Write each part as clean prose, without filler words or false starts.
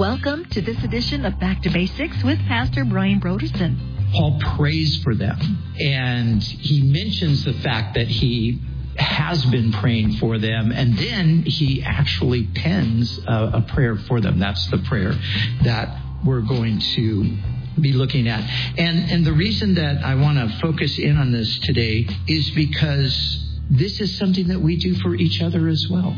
Welcome to this edition of Back to Basics with Pastor Brian Broderson. Paul prays for them, and he mentions the fact that he has been praying for them, and then he actually pens a prayer for them. That's the prayer that we're going to be looking at. And the reason that I want to focus in on this today is because this is something that we do for each other as well.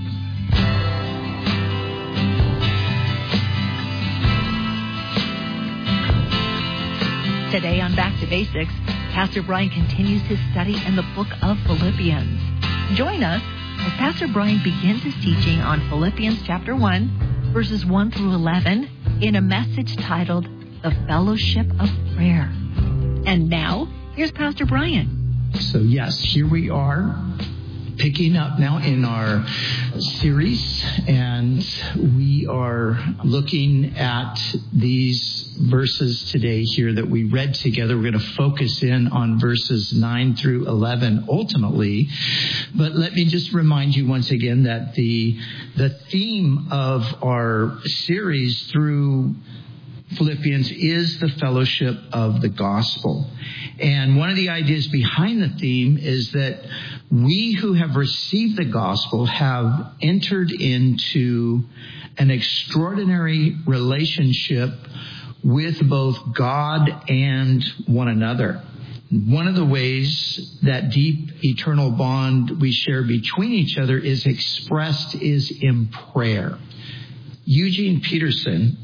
Today on Back to Basics, Pastor Brian continues his study in the book of Philippians. Join us as Pastor Brian begins his teaching on Philippians chapter 1, verses 1 through 11, in a message titled, The Fellowship of Prayer. And now, here's Pastor Brian. So yes, here we are, picking up now in our series, and we are looking at these verses today here that we read together. We're going to focus in on verses 9 through 11 ultimately, but let me just remind you once again that the theme of our series through Philippians is the fellowship of the gospel. And one of the ideas behind the theme is that we who have received the gospel have entered into an extraordinary relationship with both God and one another. One of the ways that deep eternal bond we share between each other is expressed is in prayer. Eugene Peterson,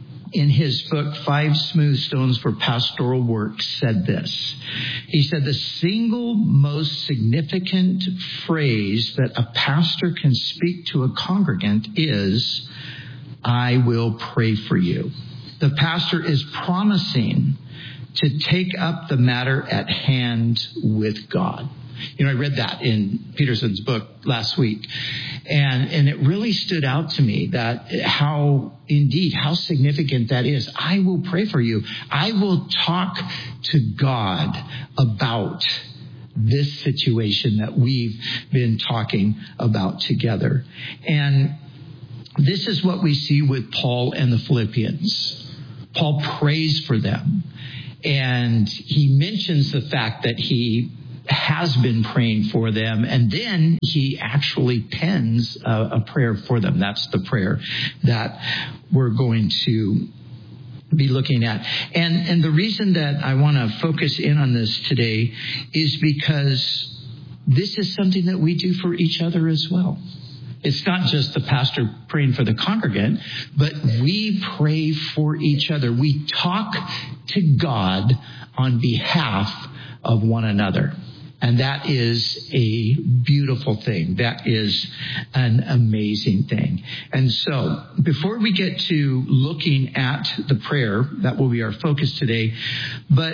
in his book, 5 Smooth Stones for Pastoral Work, said this. He said, the single most significant phrase that a pastor can speak to a congregant is, I will pray for you. The pastor is promising to take up the matter at hand with God. You know, I read that in Peterson's book last week, and it really stood out to me that how significant that is. I will pray for you. I will talk to God about this situation that we've been talking about together. And this is what we see with Paul and the Philippians. Paul prays for them, and he mentions the fact that he has been praying for them, and then he actually pens a prayer for them. That's the prayer that we're going to be looking at. And the reason that I want to focus in on this today is because this is something that we do for each other as well. It's not just the pastor praying for the congregant, but we pray for each other. We talk to God on behalf of one another. And that is a beautiful thing. That is an amazing thing. And so before we get to looking at the prayer, that will be our focus today. But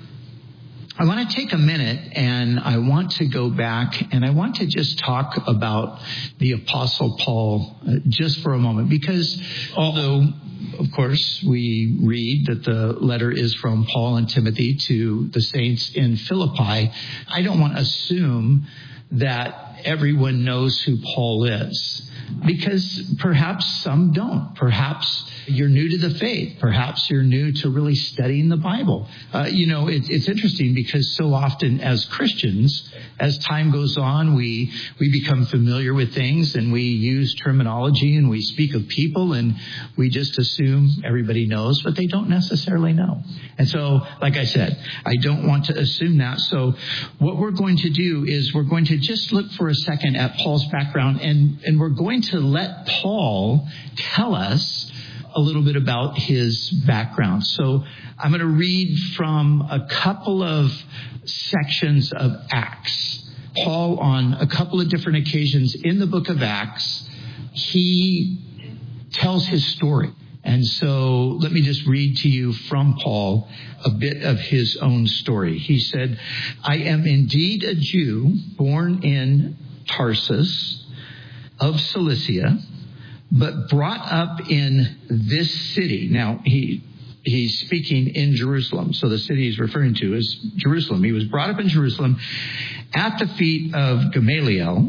I want to take a minute and I want to go back and I want to just talk about the Apostle Paul just for a moment, because although of course, we read that the letter is from Paul and Timothy to the saints in Philippi, I don't want to assume that everyone knows who Paul is, because perhaps some don't. Perhaps you're new to the faith. Perhaps you're new to really studying the Bible. It's interesting because so often as Christians, as time goes on, we become familiar with things and we use terminology and we speak of people and we just assume everybody knows, but they don't necessarily know. And so, like I said, I don't want to assume that. So what we're going to do is we're going to just look for a second at Paul's background, and we're going to let Paul tell us a little bit about his background. So I'm going to read from a couple of sections of Acts. Paul, on a couple of different occasions in the book of Acts, he tells his story. And so let me just read to you from Paul a bit of his own story. He said, I am indeed a Jew born in Tarsus of Cilicia, but brought up in this city. Now, he's speaking in Jerusalem. So the city he's referring to is Jerusalem. He was brought up in Jerusalem at the feet of Gamaliel,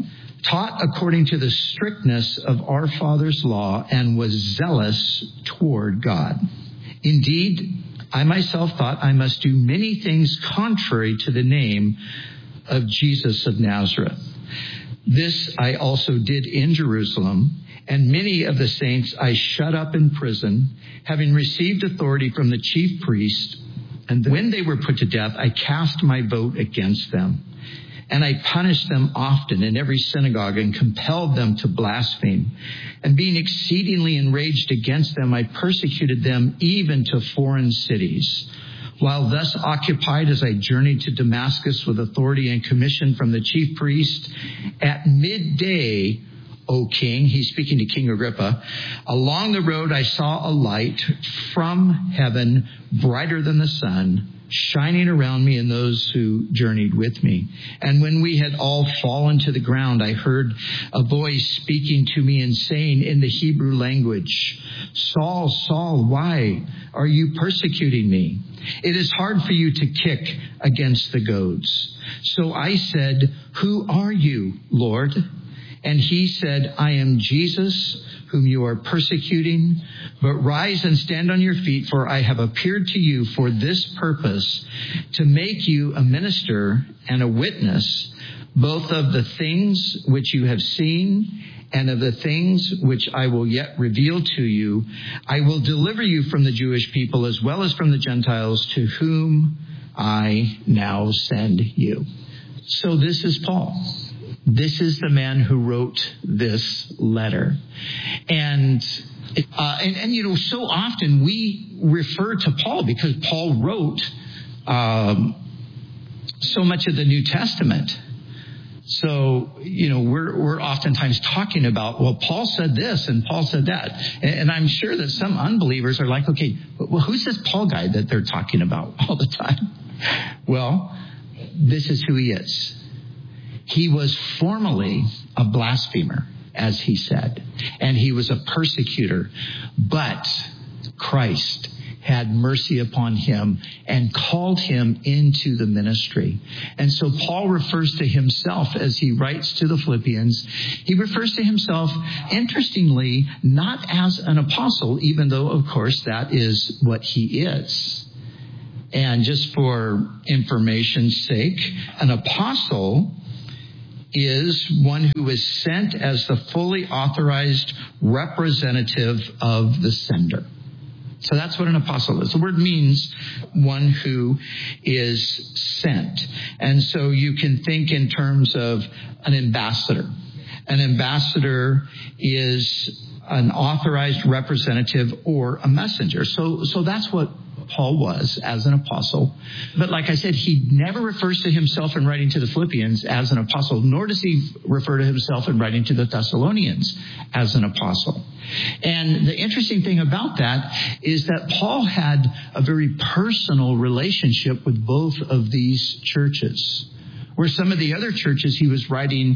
taught according to the strictness of our father's law, and was zealous toward God. Indeed, I myself thought I must do many things contrary to the name of Jesus of Nazareth. This I also did in Jerusalem, and many of the saints I shut up in prison, having received authority from the chief priest. And when they were put to death, I cast my vote against them. And I punished them often in every synagogue and compelled them to blaspheme. And being exceedingly enraged against them, I persecuted them even to foreign cities. While thus occupied, as I journeyed to Damascus with authority and commission from the chief priest, at midday, O king, he's speaking to King Agrippa, along the road I saw a light from heaven, brighter than the sun, shining around me and those who journeyed with me. And when we had all fallen to the ground, I heard a voice speaking to me and saying in the Hebrew language, Saul, Saul, why are you persecuting me? It is hard for you to kick against the goads. So I said, who are you, Lord? And he said, I am Jesus, whom you are persecuting. But rise and stand on your feet, for I have appeared to you for this purpose, to make you a minister and a witness, both of the things which you have seen and of the things which I will yet reveal to you. I will deliver you from the Jewish people as well as from the Gentiles, to whom I now send you. So this is Paul. This is the man who wrote this letter. And so often we refer to Paul because Paul wrote so much of the New Testament. So, we're oftentimes talking about, well, Paul said this and Paul said that. And I'm sure that some unbelievers are like, okay, well, who's this Paul guy that they're talking about all the time? Well, this is who he is. He was formerly a blasphemer, as he said, and he was a persecutor, but Christ had mercy upon him and called him into the ministry. And so Paul refers to himself as he writes to the Philippians. He refers to himself, interestingly, not as an apostle, even though, of course, that is what he is. And just for information's sake, an apostle is one who is sent as the fully authorized representative of the sender. So that's what an apostle is. The word means one who is sent. And so you can think in terms of an ambassador. An ambassador is an authorized representative or a messenger. So that's what Paul was as an apostle. But like I said, he never refers to himself in writing to the Philippians as an apostle, nor does he refer to himself in writing to the Thessalonians as an apostle. And the interesting thing about that is that Paul had a very personal relationship with both of these churches, where some of the other churches he was writing